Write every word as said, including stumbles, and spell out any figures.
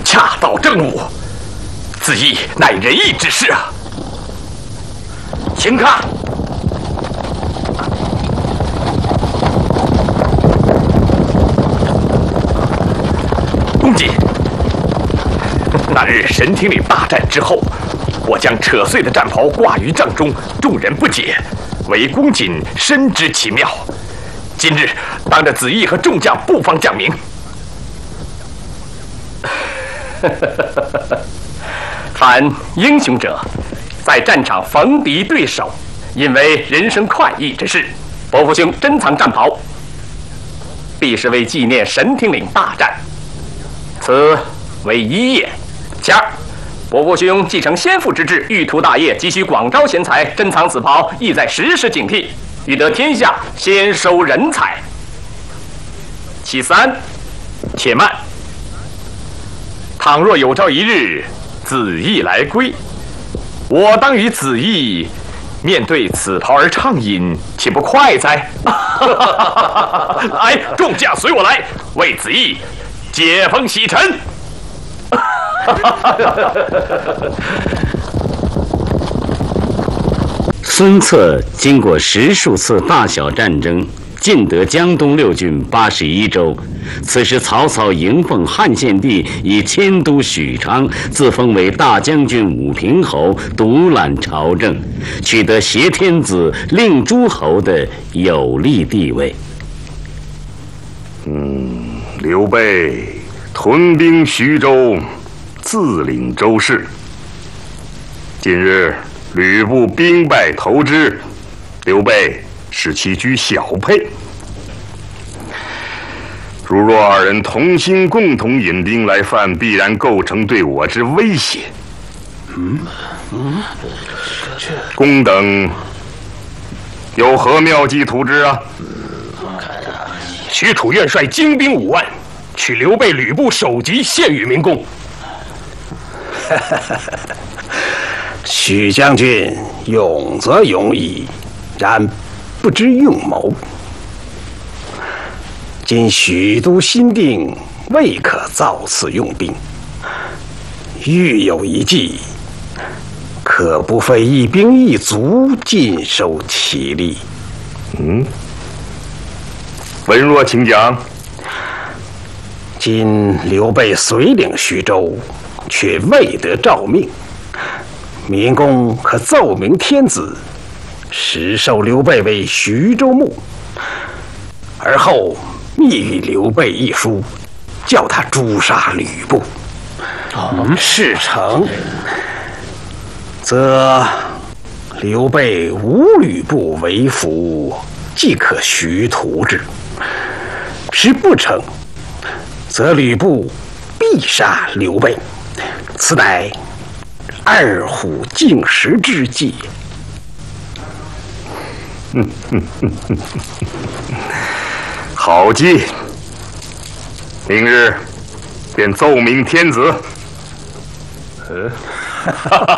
恰到正午，子义乃仁义之士啊！请看。 公瑾，那日神亭岭大战之后，我将扯碎的战袍挂于帐中，众人不解，唯公瑾深知其妙。今日当着子义和众将不妨讲明。凡英雄者，在战场逢敌对手，因为人生快意之事，伯父兄珍藏战袍，必是为纪念神亭岭大战。 此为一也。其二，伯父兄继承先父之志，欲图大业，急需广招贤才，珍藏此袍，意在时时警惕，欲得天下先收人才。其三，且慢。倘若有朝一日子义来归，我当与子义面对此袍而畅饮，岂不快哉？来，众将随我来，为子义 解封洗尘。 孙策经过十数次大小战争，尽得江东六郡八十一州。此时曹操迎奉汉献帝以迁都许昌，自封为大将军、武平侯，独揽朝政，取得挟天子、令诸侯的有利地位。 嗯。 刘备屯兵徐州，自领州市。近日吕布兵败投之，刘备使其居小沛。如若二人同心共同引兵来犯，必然构成对我之威胁。嗯嗯，公等有何妙计图之啊？ 许褚愿率精兵五万，取刘备、吕布首级，献与明公。 许将军勇则勇矣，然不知用谋。今许都新定，未可造次用兵。欲有一计，可不费一兵一卒，尽收其力。 嗯。 文若，请讲。 今刘备遂领徐州，却未得诏命，明公可奏明天子，实授刘备为徐州牧，而后密与刘备一书，叫他诛杀吕布。哦，事成，则刘备无吕布为辅，即可徐图之。 实不成，则吕布必杀刘备，此乃二虎竞食之计。 好计，明日便奏明天子。呃，